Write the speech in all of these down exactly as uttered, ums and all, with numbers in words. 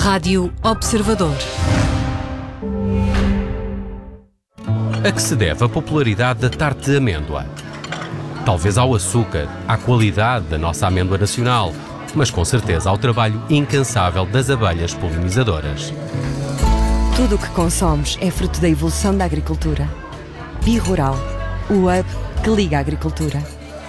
Rádio Observador. A que se deve a popularidade da tarte de amêndoa? Talvez ao açúcar, à qualidade da nossa amêndoa nacional, mas com certeza ao trabalho incansável das abelhas polinizadoras. Tudo o que consomos é fruto da evolução da agricultura. Bi-Rural, o hub que liga a agricultura.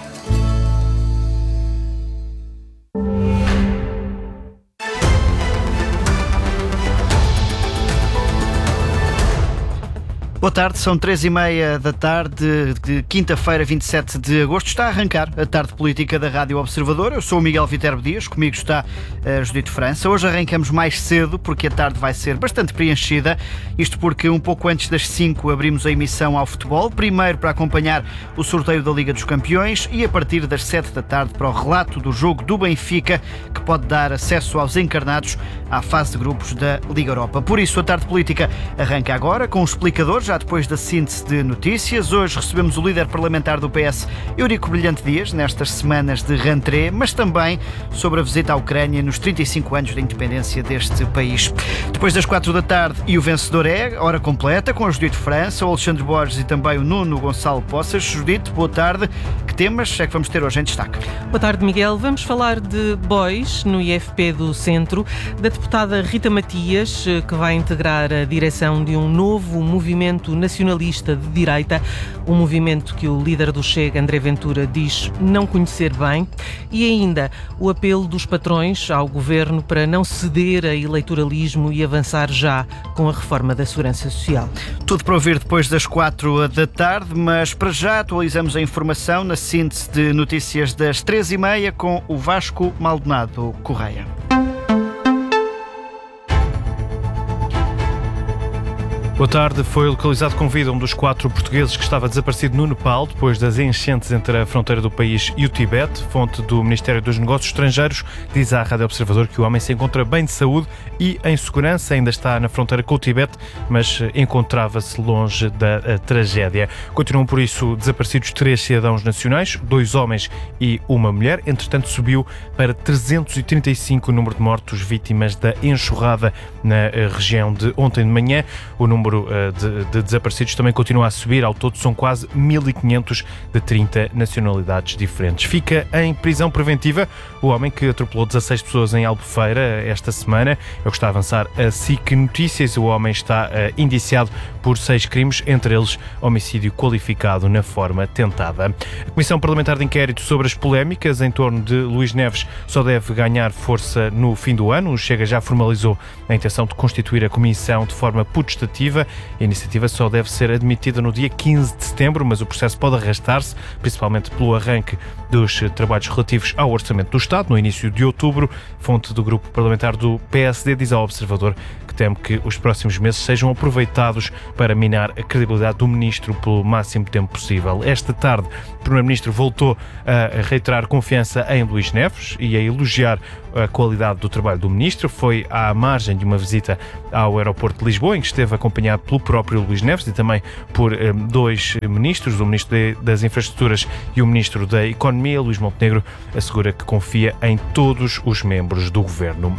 Boa tarde, são três e meia da tarde de quinta-feira, vinte e sete de agosto. Está a arrancar a tarde política da Rádio Observador. Eu sou o Miguel Viterbo Dias, comigo está a Judite França. Hoje arrancamos mais cedo porque a tarde vai ser bastante preenchida. Isto porque um pouco antes das cinco abrimos a emissão ao futebol. Primeiro para acompanhar o sorteio da Liga dos Campeões e a partir das sete da tarde para o relato do jogo do Benfica, que pode dar acesso aos encarnados à fase de grupos da Liga Europa. Por isso a tarde política arranca agora com os explicadores, já depois da síntese de notícias. Hoje recebemos o líder parlamentar do P S, Eurico Brilhante Dias, nestas semanas de rentrée, mas também sobre a visita à Ucrânia nos trinta e cinco anos da independência deste país. Depois das quatro da tarde, e o vencedor é, hora completa, com a Judite França, o Alexandre Borges e também o Nuno Gonçalo Poças. Judite, boa tarde. Que temas é que vamos ter hoje em destaque? Boa tarde, Miguel. Vamos falar de bois no I F P do Centro, da deputada Rita Matias, que vai integrar a direção de um novo movimento nacionalista de direita, um movimento que o líder do Chega, André Ventura, diz não conhecer bem, e ainda o apelo dos patrões ao governo para não ceder a eleitoralismo e avançar já com a reforma da Segurança Social. Tudo para ouvir depois das quatro da tarde, mas para já atualizamos a informação na síntese de notícias das três e meia com o Vasco Maldonado Correia. Boa tarde. Foi localizado com vida um dos quatro portugueses que estava desaparecido no Nepal depois das enchentes entre a fronteira do país e o Tibete. Fonte do Ministério dos Negócios Estrangeiros diz à Rádio Observador que o homem se encontra bem de saúde e em segurança. Ainda está na fronteira com o Tibete, mas encontrava-se longe da tragédia. Continuam, por isso, desaparecidos três cidadãos nacionais, dois homens e uma mulher. Entretanto, subiu para trezentos e trinta e cinco o número de mortos vítimas da enxurrada na região de ontem de manhã. O número De, de desaparecidos também continua a subir. Ao todo são quase mil e quinhentos de trinta nacionalidades diferentes. Fica em prisão preventiva o homem que atropelou dezasseis pessoas em Albufeira esta semana. É o que está a avançar a S I C Notícias. O homem está uh, indiciado por seis crimes, entre eles homicídio qualificado na forma tentada. A Comissão Parlamentar de Inquérito sobre as polémicas em torno de Luís Neves só deve ganhar força no fim do ano. O Chega já formalizou a intenção de constituir a comissão de forma putestativa. A iniciativa só deve ser admitida no dia quinze de setembro, mas o processo pode arrastar-se, principalmente pelo arranque dos trabalhos relativos ao Orçamento do Estado, no início de outubro. Fonte do grupo parlamentar do P S D diz ao Observador que teme que os próximos meses sejam aproveitados para minar a credibilidade do Ministro pelo máximo tempo possível. Esta tarde, o Primeiro-Ministro voltou a reiterar confiança em Luís Neves e a elogiar a qualidade do trabalho do Ministro. Foi à margem de uma visita ao aeroporto de Lisboa, em que esteve acompanhado pelo próprio Luís Neves e também por um, dois ministros, o Ministro de, das Infraestruturas e o Ministro da Economia. Luís Montenegro assegura que confia em todos os membros do Governo.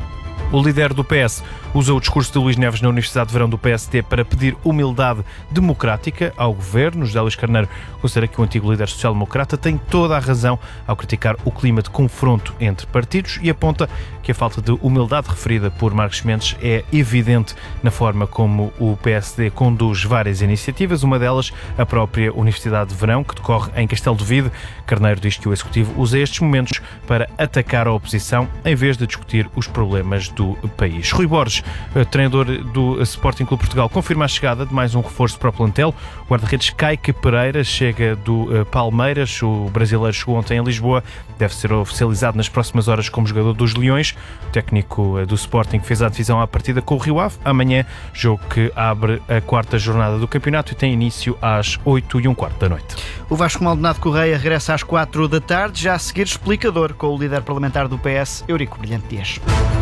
O líder do P S usa o discurso de Luís Neves na Universidade de Verão do P S T para pedir humildade democrática ao governo. José Luís Carneiro considera que o antigo líder social-democrata tem toda a razão ao criticar o clima de confronto entre partidos e aponta que a falta de humildade referida por Marcos Mendes é evidente na forma como o P S D conduz várias iniciativas, uma delas a própria Universidade de Verão, que decorre em Castelo de Vide. Carneiro diz que o Executivo usa estes momentos para atacar a oposição em vez de discutir os problemas do país. Rui Borges, treinador do Sporting Clube Portugal, confirma a chegada de mais um reforço para o plantel. O guarda-redes Kaique Pereira chega do Palmeiras. O brasileiro chegou ontem em Lisboa, deve ser oficializado nas próximas horas como jogador dos Leões. O técnico do Sporting fez a divisão à partida com o Rio Ave. Amanhã, jogo que abre a quarta jornada do campeonato e tem início às oito e um quarto da noite. O Vasco Maldonado Correia regressa às quatro da tarde, já a seguir explicador com o líder parlamentar do P S, Eurico Brilhante Dias.